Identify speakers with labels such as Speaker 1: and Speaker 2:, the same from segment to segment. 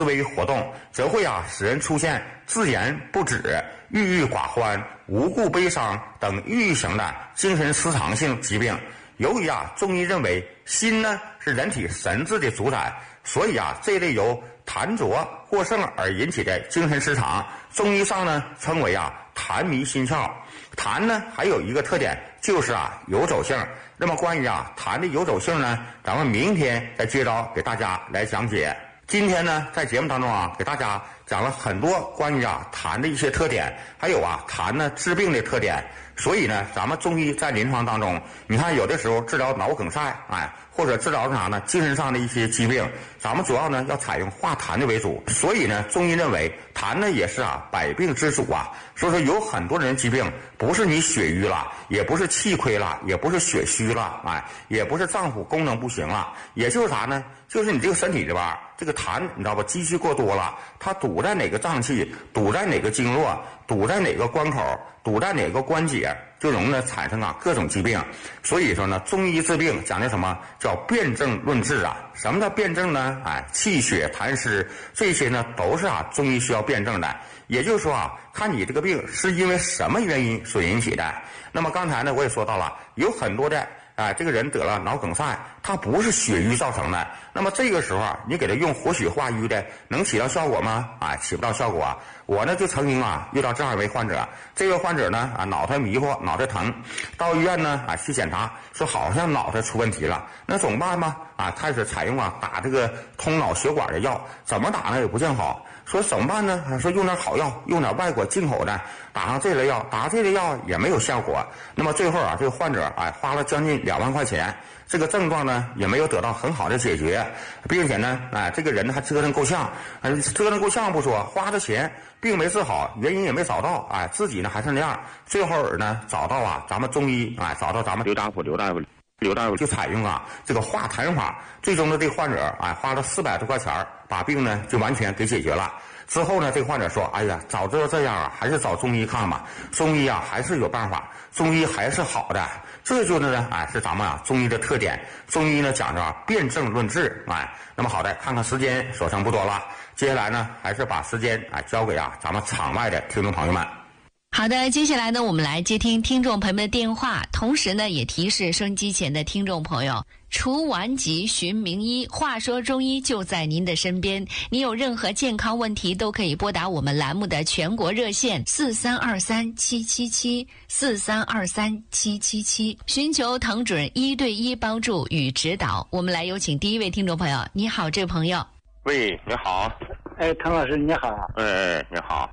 Speaker 1: 思维活动，则会使人出现自言不止、郁郁寡欢、无故悲伤等抑郁型的精神失常性疾病。由于中医认为心呢是人体神志的主宰，所以这类由痰浊过盛而引起的精神失常，中医上呢称为痰迷心窍。痰呢还有一个特点，就是游走性。那么关于痰的游走性呢，咱们明天再接着给大家来讲解。今天呢在节目当中给大家讲了很多关于痰的一些特点，还有痰呢治病的特点。所以呢咱们中医在临床当中，你看有的时候治疗脑梗塞或者治疗啥呢精神上的一些疾病，咱们主要呢要采用化痰的为主。所以呢中医认为痰呢也是百病之主所以说有很多人疾病不是你血瘀了，也不是气亏了，也不是血虚了也不是脏腑功能不行了，也就是啥呢，就是你这个身体里边这个痰你知道吧，积蓄过多了，它堵在哪个脏器，堵在哪个经络，堵在哪个关口，堵在哪个关节，就容易呢产生各种疾病。所以说呢中医治病讲的什么叫辨证论治什么叫辨证呢？气血痰湿这些呢都是中医需要辨证的。也就是说看你这个病是因为什么原因所引起的。那么刚才呢我也说到了，有很多的这个人得了脑梗塞，他不是血瘀造成的，那么这个时候你给他用活血化瘀的，能起到效果吗？起不到效果。我呢就曾经遇到这样一位患者，这位患者呢脑袋迷糊，脑袋疼，到医院呢去检查，说好像脑袋出问题了，那怎么办吗？开始采用打这个通脑血管的药，怎么打呢也不见好。说怎么办呢？说用点好药，用点外国进口的，打上这类药，打上这类药也没有效果。那么最后这个患者花了将近2万块钱，这个症状呢也没有得到很好的解决，并且呢这个人还折腾够呛，折腾够呛不说，花的钱病没治好，原因也没找到，自己呢还是那样。最后呢找到咱们中医找到咱们刘大夫就采用这个化痰法，最终的这个患者花了400多块钱，把病呢就完全给解决了。之后呢这个患者说，哎呀，早知道这样还是找中医看吧，中医还是有办法，中医还是好的。这就是呢是咱们中医的特点。中医呢讲着辨证论治那么好的，看看时间所剩不多了，接下来呢还是把时间交给咱们场外的听众朋友们。
Speaker 2: 好的，接下来呢我们来接听听众朋友们的电话，同时呢也提示收音机前的听众朋友，除顽疾寻名医，话说中医就在您的身边。你有任何健康问题都可以拨打我们栏目的全国热线4323777743237777，寻求唐主任1对1帮助与指导。我们来有请第一位听众朋友。你好，这位朋友。
Speaker 3: 喂，你好。
Speaker 4: 唐老师你好。
Speaker 3: 你好。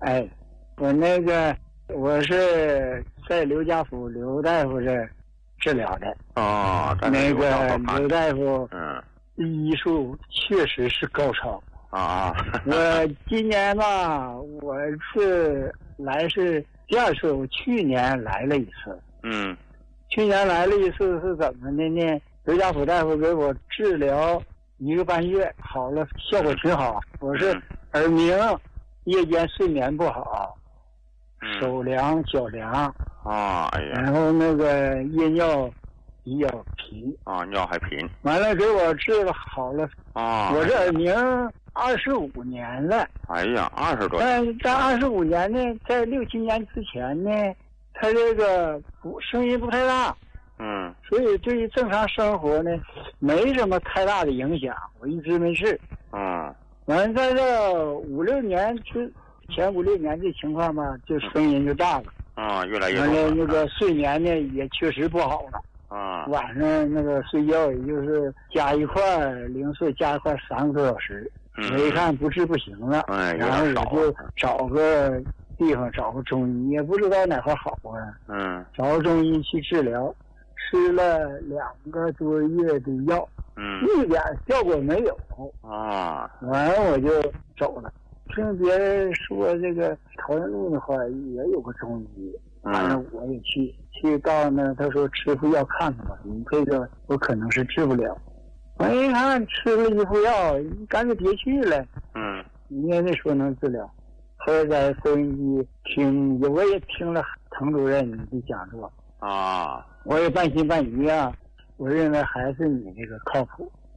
Speaker 4: 我是在刘家府刘大夫这治疗的。刘大夫医术确实是高超我今年吧，我是第2次，我去年来了一次。去年来了一次是怎么的呢？刘家府大夫给我治疗1个半月，好了，效果挺好。我是耳鸣，夜间睡眠不好，手凉脚凉然后那个夜尿比较频
Speaker 3: 尿还频，
Speaker 4: 完了给我治了好了我这耳鸣25年了。
Speaker 3: 20多
Speaker 4: 年。在25年呢，在6、7年之前呢，他这个声音不太大，所以对于正常生活呢没什么太大的影响，我一直没事。完了在这5、6年前5、6年这情况吧，就声音就大了
Speaker 3: 越来越大。
Speaker 4: 完了那个睡眠呢也确实不好了晚上那个睡觉也就是加一块零碎加一块3个多小时。我一看不治不行了，然后我就找个地方找个中医，也不知道哪块好找个中医去治疗，吃了2个多月的药一点效果没有完了我就走了。听别人说这个桃源路那块也有个中医，完了我也去到那，他说吃副药看看吧，你这个我可能是治不了。我一看吃了一副药，你干脆别去了。你也没说能治疗。后来在收音机听，我也听了滕主任你的讲座我也半信半疑我认为还是你这个靠谱。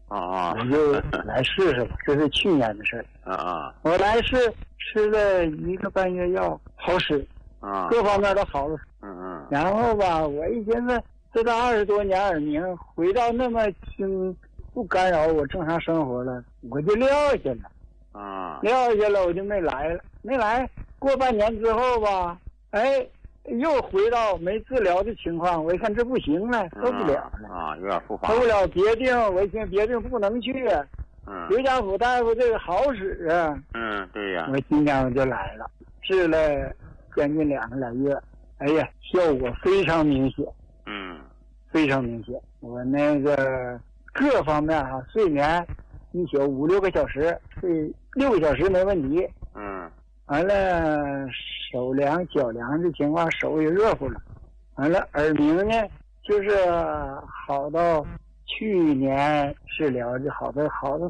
Speaker 4: 我就来试试吧。这是去年的事儿。我来试吃了1个半月药，好使。各方面都好了。然后吧，我一寻思，这都20多年耳鸣，回到那么轻，不干扰我正常生活了，我就撂下了。撂下了，我就没来了。没来，过半年之后吧，又回到没治疗的情况。我一看这不行了，受不了了。
Speaker 3: 有点复发。
Speaker 4: 受不了别病，我一听别病不能去。刘家甫大夫这个好使啊。
Speaker 3: 对呀。
Speaker 4: 我今天我就来了，治了将近2个来月。哎呀，效果非常明显。非常明显。我那个各方面睡眠一宿5-6个小时，睡6个小时没问题。完了手凉脚凉的情况，手也热乎了。完了耳鸣呢，就是好到去年治疗就好到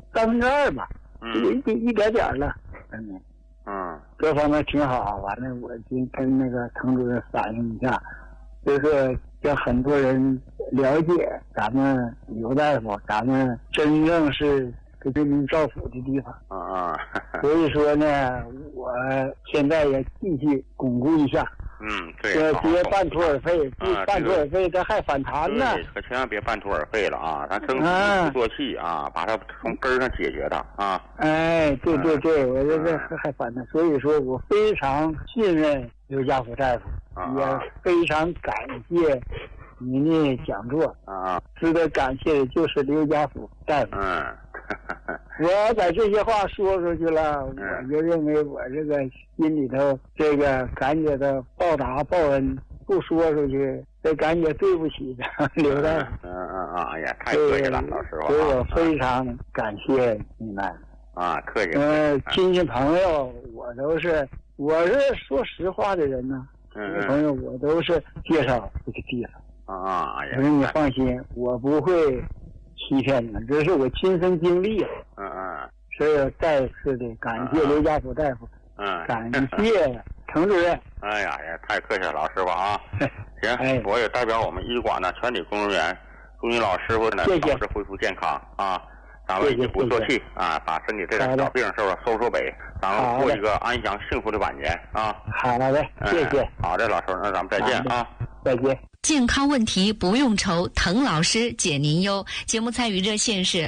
Speaker 4: 2/3吧，一点点了。各方面挺好。完了我就跟那个滕主任反映一下，就是让很多人了解咱们刘大夫，咱们真正是给人民造福的地方。所以说呢，我现在也继续巩固一下。
Speaker 3: 对。
Speaker 4: 别半途而废，半途而废这还反弹呢。
Speaker 3: 可千万别半途而废了啊！咱争取不做气啊，把它从根儿上解决它啊。
Speaker 4: 对，我这还反弹，所以说我非常信任刘家甫大夫，也非常感谢您的讲座。值得感谢的就是刘家甫大夫。我把这些话说出去了，我就认为我这个心里头这个感觉到报答报恩，不说出去这感觉对不起刘大夫。
Speaker 3: 哎呀，太客气了，老师傅。
Speaker 4: 所以我非常感谢你们。
Speaker 3: 客气。
Speaker 4: 亲戚朋友，我是说实话的人呢。朋友，我都是介绍这个地方。我说你放心，我不会欺骗你们，这是我亲身经历。所以再次的感谢刘家甫大夫。感谢滕主任。
Speaker 3: 哎呀，太客气了，老师傅啊。行，我也代表我们医馆的全体工作人员，祝你老师傅呢早日恢复健康啊！咱们也不做气啊，把身体这点小病是不是收北，咱们过一个安详幸福的晚年啊！
Speaker 4: 好的，谢谢。
Speaker 3: 好的，老师，那咱们再见啊！
Speaker 4: 再见。
Speaker 2: 健康问题不用愁，滕老师解您忧。节目参与热线是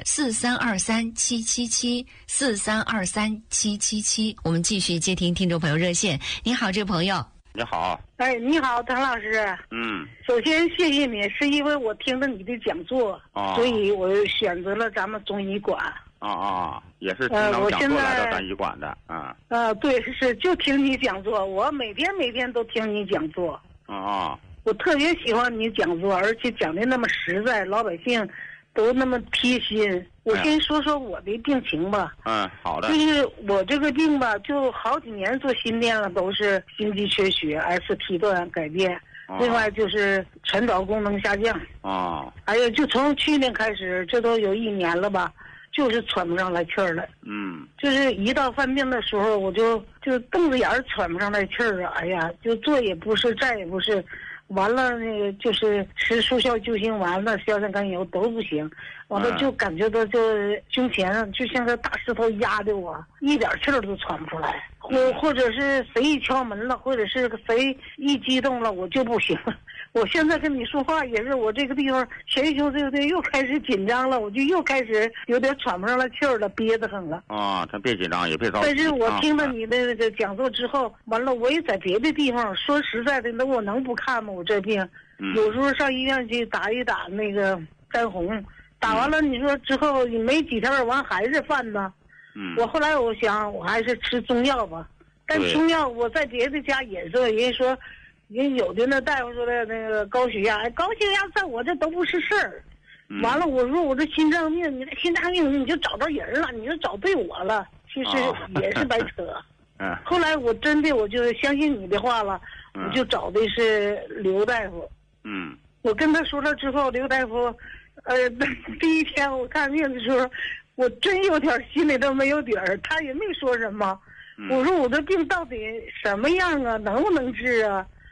Speaker 2: 43237777 43237777。我们继续接听听众朋友热线。你好，这位朋友。
Speaker 3: 你好。
Speaker 5: 你好，滕老师。首先谢谢你，是因为我听了你的讲座，所以我选择了咱们中医馆。
Speaker 3: 也是听到讲座来到咱医馆的。
Speaker 5: 对，是就听你讲座，我每天都听你讲座。我特别喜欢你讲座，而且讲的那么实在，老百姓都那么贴心。我先说说我的病情吧。
Speaker 3: 好的。
Speaker 5: 就是我这个病吧，就好几年做心电了，都是心肌缺血、ST 段改变，另外就是传导功能下降。还有就从去年开始，这都有1年了吧，就是喘不上来气儿了。就是一到犯病的时候，我就瞪着眼喘不上来气儿啊！哎呀，就坐也不是，站也不是。完了，那个就是吃速效救心丸了，硝酸甘油都不行。完了就感觉到就胸前就像个大石头压的我，一点气儿都喘不出来。或者是谁一敲门了，或者是谁一激动了，我就不行。我现在跟你说话也是，我这个地方前胸这个地又开始紧张了，我就又开始有点喘不上来气儿了，憋得很了。
Speaker 3: 他别紧张，也别着急。
Speaker 5: 但是我听了你的那个讲座之后，完了我也在别的地方，说实在的，那我能不看吗？我这病，有时候上医院去打一打那个丹红，打完了你说之后你没几天完还是犯呢。我后来我想我还是吃中药吧，但中药我在别的家也是，人家说。人有的那大夫说的那个高血压在我这都不是事儿。完了我说我这心脏病，你这心脏病你就找着人了，你就找对我了，其实也是白扯。后来我真的我就相信你的话了，我就找的是刘大夫。我跟他说了之后，刘大夫第一天我看病的时候，我真有点心里头没有底儿，他也没说什么。我说我这病到底什么样啊，能不能治啊？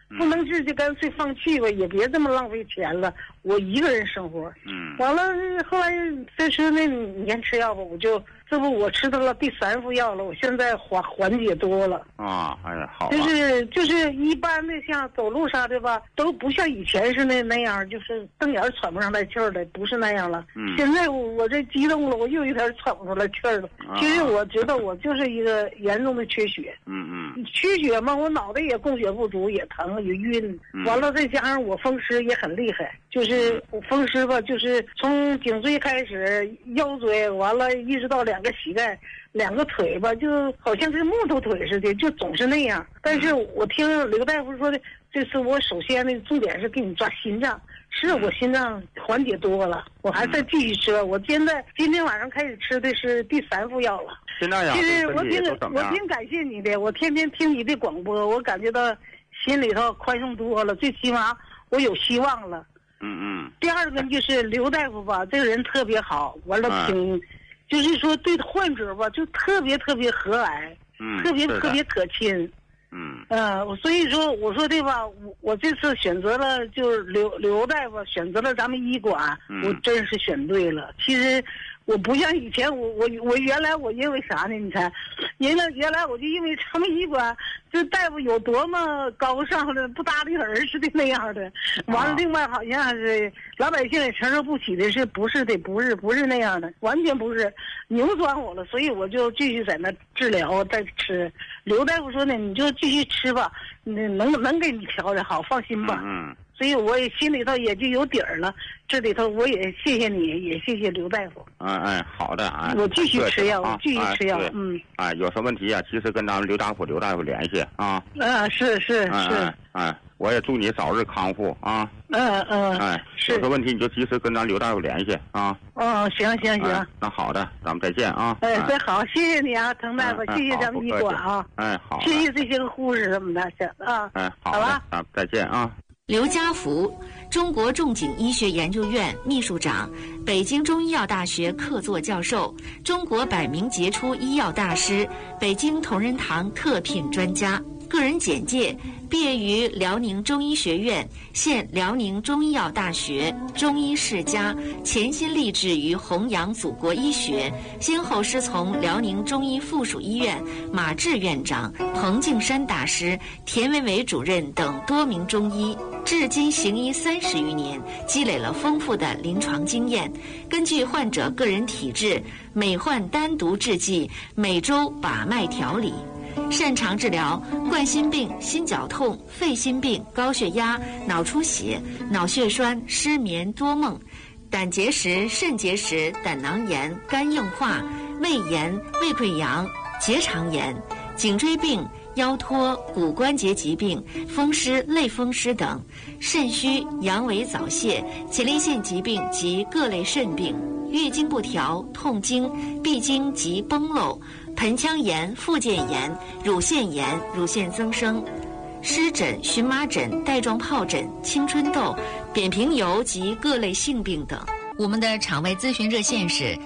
Speaker 5: 不能治就干脆放弃吧，也别这么浪费钱了。我一个人生活，完了后来再说那你先吃药吧，我吃到了第3副药了，我现在缓解多了
Speaker 3: 啊。哎呀，好。
Speaker 5: 就是一般的像走路啥的吧，都不像以前是那样，就是瞪眼喘不上来气儿的，不是那样了。现在我这激动了，我又有点喘不出来气儿了。其实我觉得我就是一个严重的缺血。缺血嘛，我脑袋也供血不足，也疼也晕。完了再加上我风湿也很厉害，就是我风湿吧，就是从颈椎开始，腰椎完了一直到2个膝盖，2个腿吧，就好像是木头腿似的，就总是那样。但是我听刘大夫说的，这次我首先的重点是给你抓心脏，是我心脏缓解多了，我还在继续吃。我今天晚上开始吃的是第3副药了。
Speaker 3: 现在呀，
Speaker 5: 其实我挺感谢你的，我天天听你的广播，我感觉到心里头宽松多了，最起码我有希望了。第二个就是刘大夫吧，这个人特别好，完了就是说对患者吧，就特别和蔼，特别可亲。所以说我说对吧，我这次选择了就是刘大夫，选择了咱们医馆，我真是选对了。其实我不像以前，我原来我因为啥呢？你猜，原来我就因为咱们医馆这大夫有多么高尚的，不搭理人似的那样的。完了，另外好像是老百姓也承受不起的，不是那样的，完全不是扭转我了，所以我就继续在那治疗，再吃。刘大夫说呢，你就继续吃吧，能给你调的好，放心吧。所以我也心里头也就有底儿了。这里头我也谢谢你，也谢谢刘大夫。
Speaker 3: 好的啊。
Speaker 5: 我继续吃药，我继续吃药。
Speaker 3: 有什么问题啊？及时跟咱们刘大夫联系啊。
Speaker 5: 是。
Speaker 3: 我也祝你早日康复啊。
Speaker 5: 是。
Speaker 3: 有什么问题你就及时跟咱刘大夫联系啊。
Speaker 5: 行。
Speaker 3: 那好的，咱们再见啊。
Speaker 5: 再好，谢谢你啊，滕大夫，谢谢咱们医馆啊。
Speaker 3: 好。
Speaker 5: 谢谢这些个护士什么的，
Speaker 3: 好了，再见啊。
Speaker 2: 刘家福，中国仲景医学研究院秘书长，北京中医药大学客座教授，中国百名杰出医药大师，北京同仁堂特聘专家。个人简介：毕业于辽宁中医学院，现辽宁中医药大学中医世家，潜心立志于弘扬祖国医学，先后师从辽宁中医附属医院马志院长、彭敬山大师、田维伟主任等多名中医，至今行医30余年，积累了丰富的临床经验。根据患者个人体质，每患单独制剂，每周把脉调理。擅长治疗冠心病、心绞痛、肺心病、高血压、脑出血、脑血栓、失眠、多梦、胆结石、肾结石、胆囊炎、肝硬化、胃炎、胃溃疡、结肠炎、颈椎病、腰托、骨关节疾病、风湿、类风湿等，肾虚、阳痿早泄、前列腺疾病及各类肾病，月经不调、痛经、闭经及崩漏、盆腔炎、附件炎、乳腺炎、乳腺增生、湿疹、荨麻疹、带状疱疹、青春痘、扁平疣及各类性病等。我们的场外咨询热线是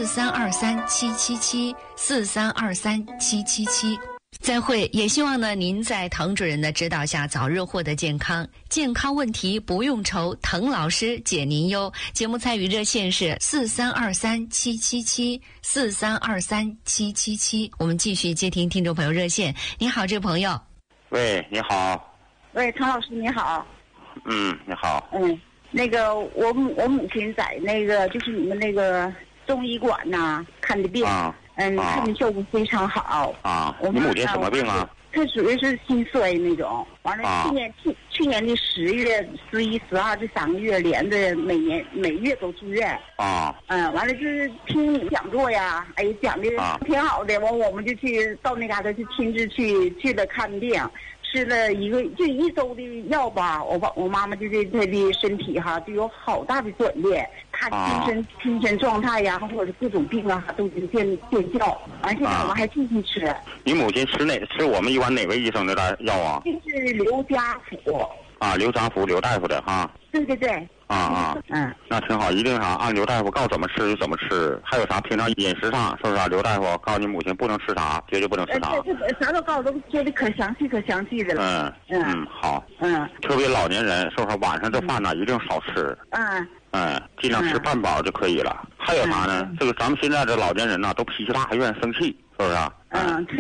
Speaker 2: 43237774323777。再会，也希望呢您在滕主任的指导下早日获得健康。健康问题不用愁，滕老师解您忧。节目参与热线是43237774323777。我们继续接听听众朋友热线。你好，这位朋友。
Speaker 3: 喂，你好。
Speaker 6: 喂，滕老师你好。
Speaker 3: 你好。
Speaker 6: 那个我母亲在那个就是你们那个中医馆呐看的病。看的效果非常好
Speaker 3: 你母亲什么病啊？
Speaker 6: 她属于是心衰那种。完了，去年的10月、11、12这3个月连着每月都住院。完了就是听你讲座呀，讲的挺好的。完我们就去到那嘎达去亲自去了看病。吃了1周的药吧，我妈妈就对她的身体就有好大的转变，她精神状态呀，或者各种病都已经见效。而且我们还继续吃。
Speaker 3: 你母亲吃我们医馆哪位医生的药啊？
Speaker 6: 就是刘家福。
Speaker 3: 刘家福刘大夫的哈。
Speaker 6: 对。
Speaker 3: 那挺好，一定按刘大夫告怎么吃就怎么吃。还有啥平常饮食上是不是刘大夫告诉你母亲不能吃啥，绝对不能吃啥。
Speaker 6: 啥都告诉都说的可详细的了。
Speaker 3: 好。特别老年人是不是晚上这饭呢一定少吃。尽量吃半饱就可以了。还有啥呢？这个咱们现在这老年人呢都脾气大，还愿意生气，是不是？